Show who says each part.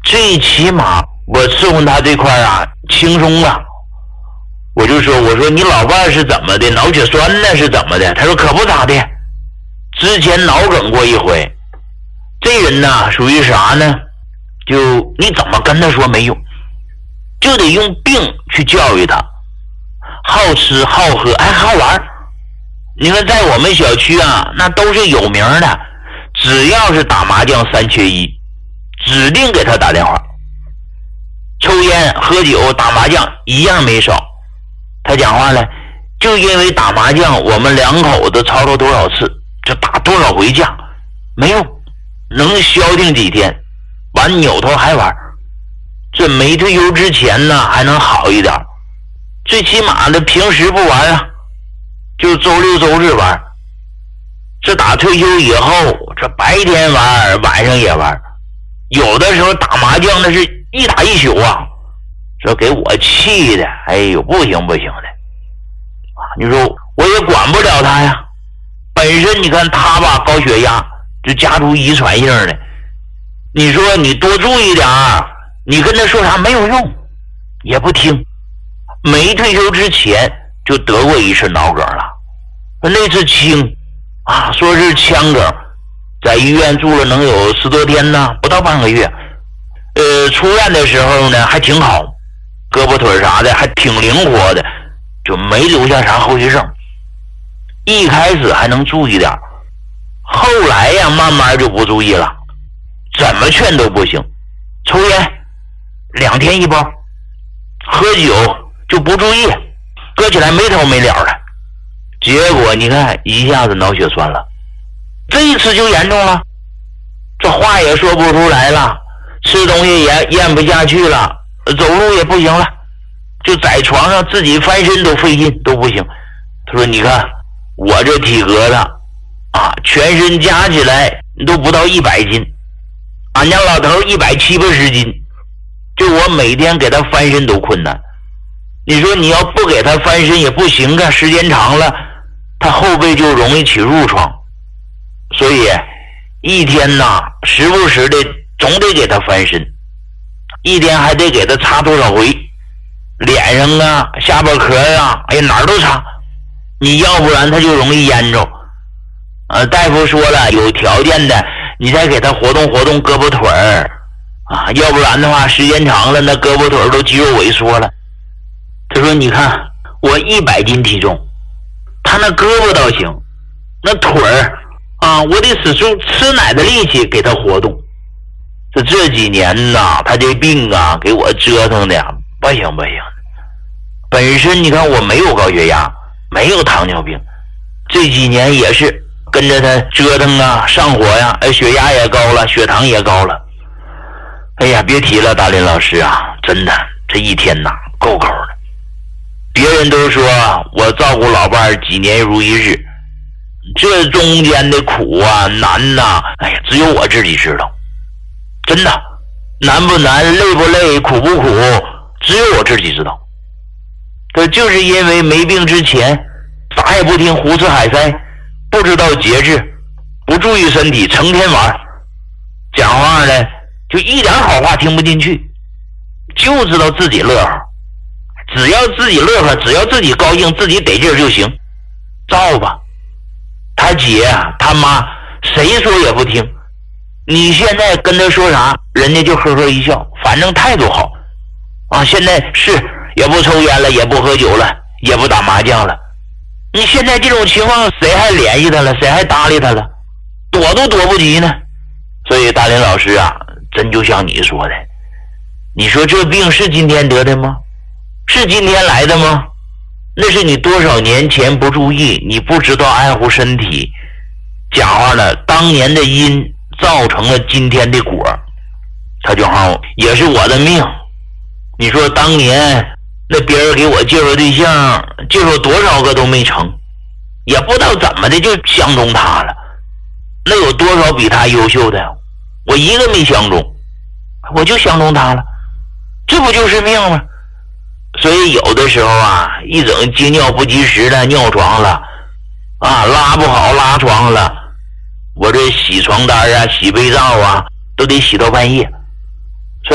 Speaker 1: 最起码我伺候他这块啊轻松了。我说你老伴是怎么的，脑血栓呢是怎么的？他说可不咋的，之前脑梗过一回。这人呢属于啥呢，就你怎么跟他说没用，就得用病去教育他，好吃好喝爱好玩。你看在我们小区啊，那都是有名的，只要是打麻将3缺1，指定给他打电话。抽烟喝酒打麻将一样没少。他讲话了，就因为打麻将我们2口子吵吵多少次，就打多少回架，没用，能消停几天，完扭头还玩。这没退休之前呢还能好一点，最起码的平时不玩啊，就周六周日玩。这打退休以后，这白天玩晚上也玩，有的时候打麻将那是一打一宿啊，这给我气的，哎呦不行的。你说我也管不了他呀，本身你看他吧高血压，就家族遗传性的，你说你多注意点，你跟他说啥没有用，也不听。没退休之前就得过一次脑梗了，那次轻啊，说是腔梗，在医院住了能有10多天呢，不到半个月。出院的时候呢还挺好，胳膊腿啥的还挺灵活的，就没留下啥后遗症。一开始还能注意点，后来呀慢慢就不注意了，怎么劝都不行。抽烟2天1包，喝酒就不注意，喝起来没头没了的，结果你看一下子脑血栓了。这一次就严重了，这话也说不出来了，吃东西也咽不下去了，走路也不行了，就在床上自己翻身都费劲都不行。他说你看我这体格子啊，全身加起来都不到100斤，俺家老头170-80斤，就我每天给他翻身都困难。你说你要不给他翻身也不行啊，时间长了他后背就容易起褥疮，所以一天呐时不时的总得给他翻身，一天还得给他擦多少回，脸上啊下巴壳啊，哎呀哪儿都擦，你要不然他就容易淹着。大夫说了，有条件的你再给他活动活动胳膊腿儿啊，要不然的话时间长了那胳膊腿儿都肌肉萎缩了。他说你看我100斤体重，他那胳膊倒行，那腿儿啊我得使出吃奶的力气给他活动。这几年呐他这病啊给我折腾的不行。本身你看我没有高血压，没有糖尿病，这几年也是跟着他折腾啊上火呀，血压也高了，血糖也高了。哎呀别提了大林老师啊，真的这一天呐够够的。别人都说我照顾老伴儿几年如一日，这中间的苦啊难呐，哎呀只有我自己知道，真的难不难累不累苦不苦只有我自己知道。这就是因为没病之前啥也不听，胡吃海塞，不知道节制，不注意身体，成天玩，讲话呢就一点好话听不进去，就知道自己乐呵，只要自己乐呵，只要自己高兴，自己得劲儿就行，照吧。他姐他妈谁说也不听，你现在跟他说啥人家就呵呵一笑，反正态度好啊。现在是也不抽烟了，也不喝酒了，也不打麻将了，你现在这种情况谁还联系他了，谁还搭理他了，躲都躲不及呢。所以大林老师啊，真就像你说的，你说这病是今天得的吗？是今天来的吗？那是你多少年前不注意，你不知道爱护身体，讲话呢当年的因造成了今天的果，他就好也是我的命。你说当年那别人给我介绍对象，介绍多少个都没成，也不知道怎么的就相中他了，那有多少比他优秀的，我一个没相中，我就相中他了，这不就是命吗？所以有的时候啊，一整接尿不及时的尿床了啊，拉不好拉床了，我这洗床单啊洗被罩啊都得洗到半夜。